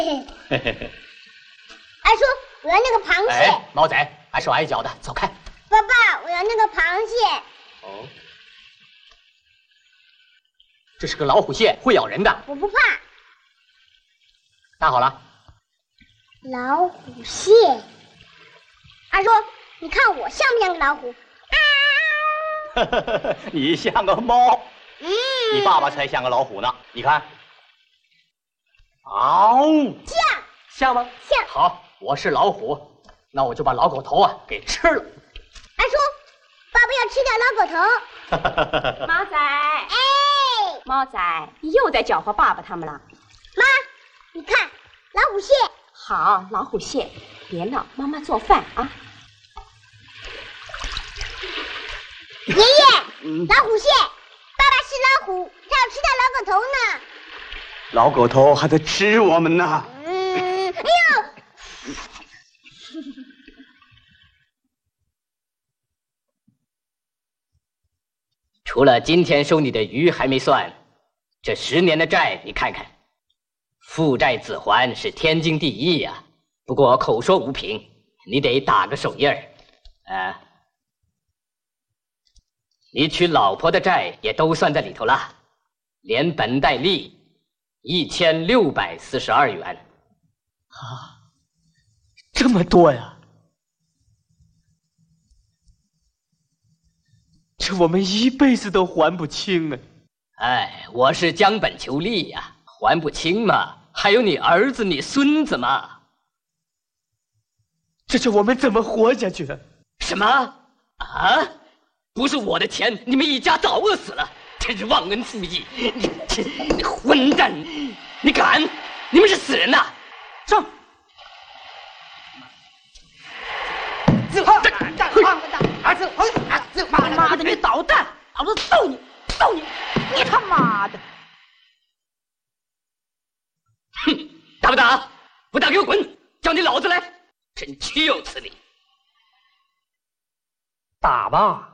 二叔，我要那个螃蟹。 哎，猫仔，还是我挨脚的，走开。 爸爸，我要那个螃蟹。 哦，这是个老虎蟹，会咬人的。 我不怕。 搭好了。 老虎蟹。二叔，你看我像不像个老虎？ 你像个猫。你爸爸才像个老虎呢。你看。嗷！ 像吗？ 像。 好，我是老虎，那我就把老狗头啊给吃了。 二叔，爸爸要吃掉老狗头。 猫仔， 哎， 猫仔，你又在搅和爸爸他们了。 妈，你看老虎蟹。 好，老虎蟹，别闹，妈妈做饭啊。 爷爷，老虎蟹，爸爸是老虎，他要吃掉老狗头呢。 老狗头还在吃我们呢。 哎呦！ 除了今天收你的鱼还没算，这10年的债你看看，父债子还是天经地义呀。不过口说无凭，你得打个手印儿。你娶老婆的债也都算在里头了，连本带利1642元。 啊，这么多呀！这我们一辈子都还不清啊！ 哎，我是将本求利呀，还不清嘛，还有你儿子、你孙子嘛。 这是我们怎么活下去？ 什么？啊？不是我的钱，你们一家早饿死了！真是忘恩负义！你混蛋！你敢？你们是死人呐！ 上！ 妈的，你捣蛋！老子揍你！揍你！你他妈的！ 哼！打不打？不打给我滚！叫你老子来！真岂有此理！ 打吧，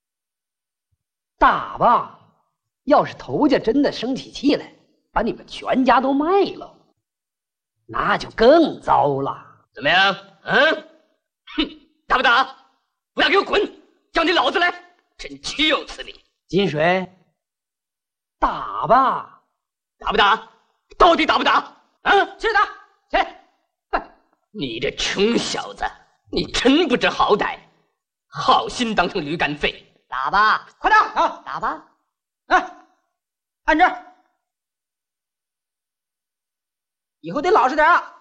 打吧！要是头家真的生起气来，把你们全家都卖了，那就更糟了。 怎么样？哼！打不打？不打给我滚！叫你老子来！真岂有此理！ 金水，打吧！ 打不打？到底打不打？ 去打！去！ 你这穷小子，你真不知好歹！好心当成驴肝肺！ 打吧！快打！啊，打吧！按这儿，以后得老实点啊！